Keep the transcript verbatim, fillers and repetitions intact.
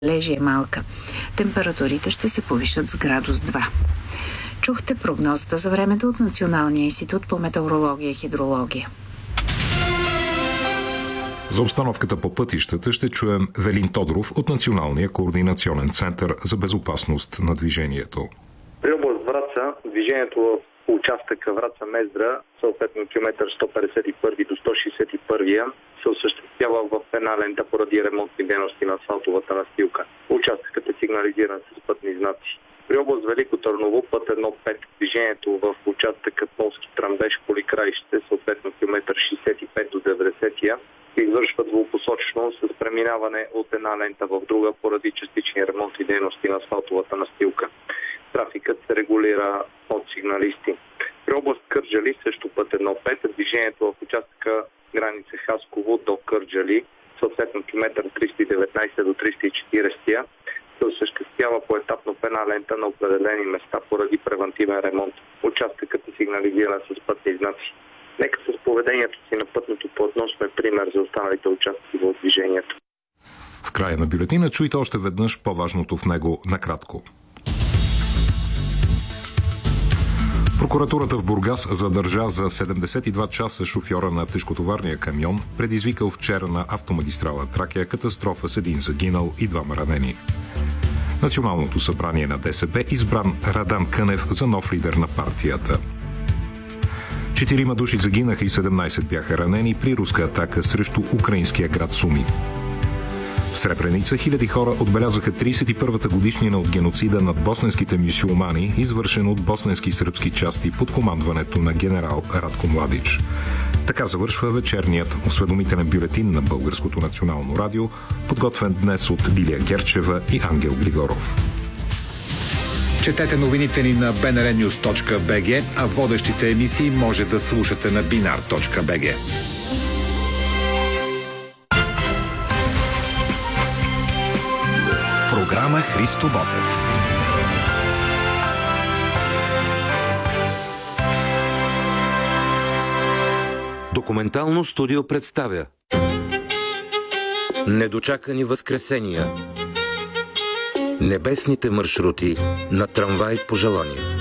Лежи е малка. Температурите ще се повишат с градус два. Чухте прогнозата за времето от Националния институт по метеорология и хидрология. За обстановката по пътищата ще чуем Велин Тодоров от Националния координационен център за безопасност на движението. При област Враца движението в участъка Враца-Мездра, съответно километър сто петдесет и първи до сто шестдесет и първи, се осъществява в една лента поради ремонтни дейности на асфалтовата настилка. Участъкът е сигнализиран с пътни знаци. При област Велико Търново, път едно пет, движението в участъка Полски Тръмбеш, Поликраище, съответно километър шестдесет и пет до деветдесет, се извършва двупосочно с преминаване от една лента в друга поради частични ремонтни дейности на асфалтовата настилка. Трафикът се регулира от сигналисти. При област Кърджали, също път едно пет, движението в участъка граница Хасково до Кърджали, съответно километър триста и деветнадесет до триста и четиридесет, се осъществява поетапно в една лента на определени места поради превантивен ремонт. Участъкът е сигнализиран с пътни знаци. Нека с поведението си на пътното платно сме пример за останалите участъци в движението. В края на бюлетина чуйте още веднъж по-важното в него накратко. Прокуратурата в Бургас задържа за седемдесет и два часа шофьора на тежкотоварния камион, предизвикал вчера на автомагистрала Тракия катастрофа с един загинал и двама ранени. Националното събрание на ДСБ избран Радан Кънев за нов лидер на партията. Четирима души загинаха и седемнадесет бяха ранени при руска атака срещу украинския град Суми. В Сребреница хиляди хора отбелязаха тридесет и първата годишнина от геноцида над босненските мюсюлмани, извършен от босненски и сръбски части под командването на генерал Радко Младич. Така завършва вечерният осведомителен бюлетин на Българското национално радио, подготвен днес от Лилия Герчева и Ангел Григоров. Четете новините ни на би ен ар нюз точка би джи, а водещите емисии може да слушате на бинар точка би джи. Програма Христо Ботев. Документално студио представя Недочакани възкресения. Небесните маршрути на трамвай по желание.